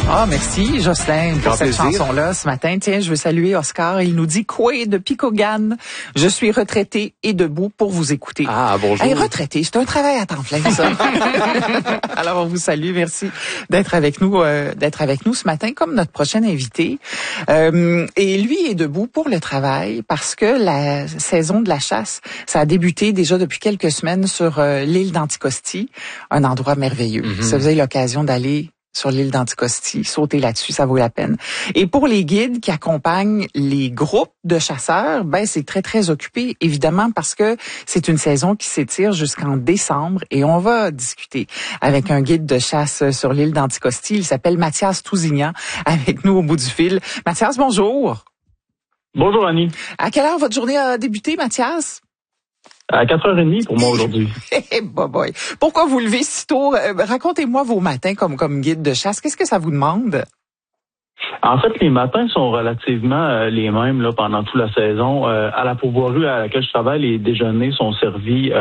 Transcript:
Ah, merci, Jocelyn, pour cette plaisir. chanson-là ce matin. Tiens, je veux saluer Oscar. Il nous dit quoi de Picogan. Je suis retraité et debout pour vous écouter. Ah, bonjour. Hey, retraité, c'est un travail à temps plein, ça. Alors, on vous salue. Merci d'être avec nous ce matin, comme notre prochain invité. Et lui est debout pour le travail parce que la saison de la chasse, ça a débuté déjà depuis quelques semaines sur l'île d'Anticosti, un endroit merveilleux. Si vous avez l'occasion d'aller sur l'île d'Anticosti, sauter là-dessus, ça vaut la peine. Et pour les guides qui accompagnent les groupes de chasseurs, ben c'est très, très occupé, évidemment, parce que c'est une saison qui s'étire jusqu'en décembre et on va discuter avec un guide de chasse sur l'île d'Anticosti. Il s'appelle Mathias Tousignan, avec nous au bout du fil. Mathias, bonjour. Bonjour Annie. À quelle heure votre journée a débuté, Mathias? À 4h30 pour moi aujourd'hui. Boy. Pourquoi vous levez si tôt? Racontez-moi vos matins comme guide de chasse. Qu'est-ce que ça vous demande? En fait, les matins sont relativement les mêmes là pendant toute la saison. À la pourvoirie à laquelle je travaille, les déjeuners sont servis